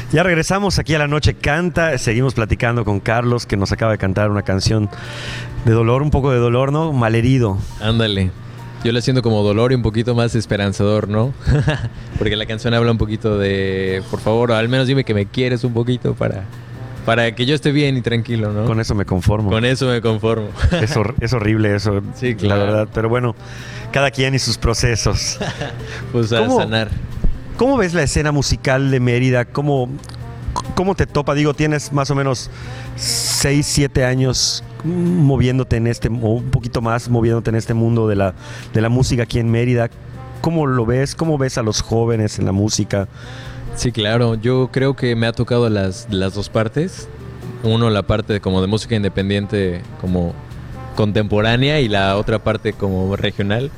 Ya regresamos aquí a La Noche Canta. Seguimos platicando con Carlos, que nos acaba de cantar una canción de dolor, un poco de dolor, ¿no? Malherido. Ándale. Yo la siento como dolor y un poquito más esperanzador, ¿no? Porque la canción habla un poquito de, por favor, al menos dime que me quieres un poquito para que yo esté bien y tranquilo, ¿no? Con eso me conformo. Con eso me conformo. Es horrible eso, Sí, claro. la verdad. Pero bueno, cada quien y sus procesos. Pues a sanar. ¿Cómo ves la escena musical de Mérida? ¿Cómo te topa? Digo, tienes más o menos 6, 7 años moviéndote en o un poquito más moviéndote en este mundo de la música aquí en Mérida. ¿Cómo lo ves? ¿Cómo ves a los jóvenes en la música? Sí, claro. Yo creo que me ha tocado las dos partes. Uno, la parte como de música independiente, como contemporánea, y la otra parte como regional.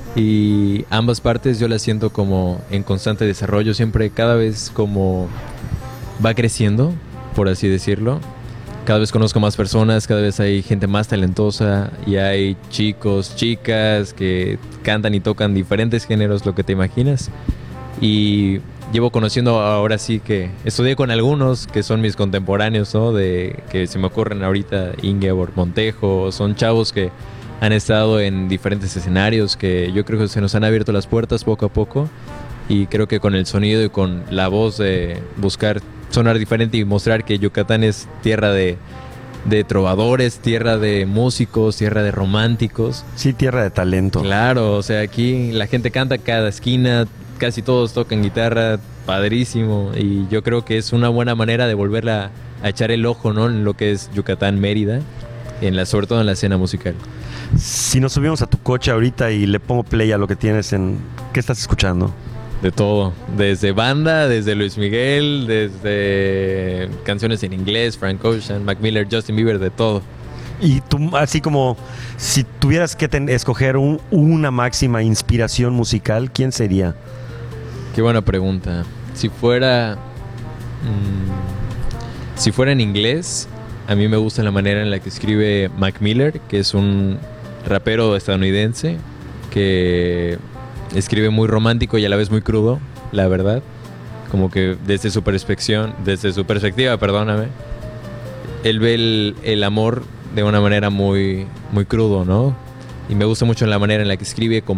Y ambas partes yo las siento como en constante desarrollo. Siempre, cada vez como va creciendo, por así decirlo. Cada vez conozco más personas, cada vez hay gente más talentosa y hay chicos, chicas que cantan y tocan diferentes géneros, lo que te imaginas. Y llevo conociendo, ahora sí que estudié con algunos que son mis contemporáneos, ¿no? Que se me ocurren ahorita, Ingeborg Montejo, son chavos que han estado en diferentes escenarios, que yo creo que se nos han abierto las puertas poco a poco. Y creo que con el sonido y con la voz de buscar sonar diferente y mostrar que Yucatán es tierra de trovadores, tierra de músicos, tierra de románticos. Sí, tierra de talento. Claro, o sea, aquí la gente canta cada esquina, casi todos tocan guitarra, padrísimo. Y yo creo que es una buena manera de volver a echar el ojo, ¿no? En lo que es Yucatán, Mérida, sobre todo en la escena musical. Si nos subimos a tu coche ahorita y le pongo play a lo que tienes ¿qué estás escuchando? De todo, desde banda, desde Luis Miguel, desde canciones en inglés, Frank Ocean, Mac Miller, Justin Bieber, de todo. Y tú, así como, si tuvieras que escoger una máxima inspiración musical, ¿quién sería? Qué buena pregunta. Si fuera en inglés, a mí me gusta la manera en la que escribe Mac Miller, que es un rapero estadounidense que escribe muy romántico y a la vez muy crudo, la verdad. Como que desde su perspectiva, perdóname, él ve el amor de una manera muy, muy crudo, ¿no? Y me gusta mucho la manera en la que escribe,